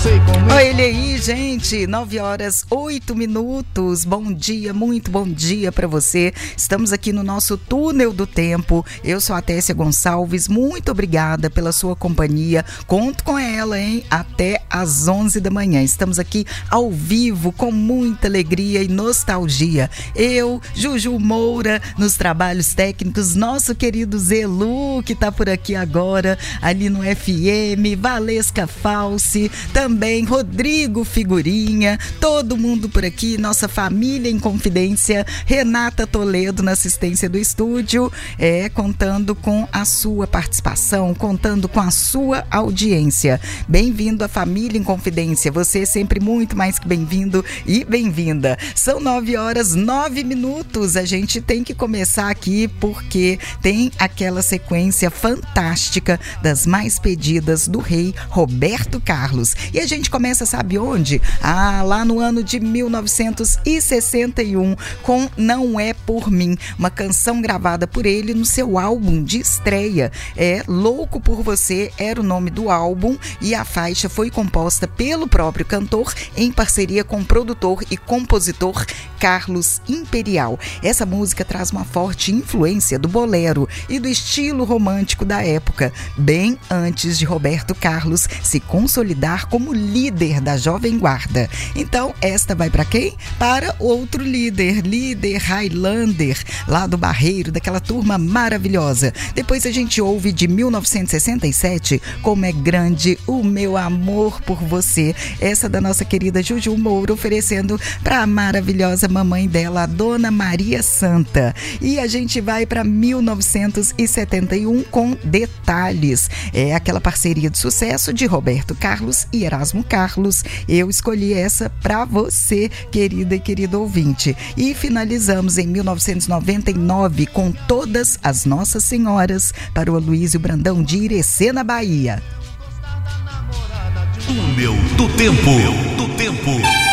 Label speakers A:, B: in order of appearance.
A: Olha aí, gente, 9h08. Bom dia, muito bom dia para você. Estamos aqui no nosso túnel do tempo. Eu sou a Tessia Gonçalves, muito obrigada pela sua companhia. Conto com ela, hein? Até às 11 da manhã. Estamos aqui ao vivo com muita alegria e nostalgia. Eu, Juju Moura, nos trabalhos técnicos, nosso querido Zelu, que tá por aqui agora, ali no FM, Valesca Falsi, também Rodrigo Figurinha, todo mundo por aqui, nossa família em confidência, Renata Toledo na assistência do estúdio, contando com a sua participação, contando com a sua audiência. Bem-vindo à família em confidência, você é sempre muito mais que bem-vindo e bem-vinda. São 9h09, a gente tem que começar aqui porque tem aquela sequência fantástica das mais pedidas do rei Roberto Carlos. E a gente começa, sabe onde? Lá no ano de 1961, com Não É Por Mim, uma canção gravada por ele no seu álbum de estreia. Louco por Você era o nome do álbum e a faixa foi composta pelo próprio cantor em parceria com o produtor e compositor Carlos Imperial. Essa música traz uma forte influência do bolero e do estilo romântico da época, bem antes de Roberto Carlos se consolidar como líder da Jovem Guarda. Então, esta vai para quem? Para outro líder Highlander, lá do Barreiro, daquela turma maravilhosa. Depois a gente ouve de 1967, Como é Grande o Meu Amor por Você. Essa da nossa querida Juju Moura, oferecendo para a maravilhosa mamãe dela, a Dona Maria Santa. E a gente vai para 1971 com Detalhes. É aquela parceria de sucesso de Roberto Carlos e Erasmo Carlos. Eu escolhi essa para você, querida e querido ouvinte. E finalizamos em 1999 com Todas as Nossas Senhoras, para o Aloysio Brandão de Irecê, na Bahia.
B: Túnel do Tempo.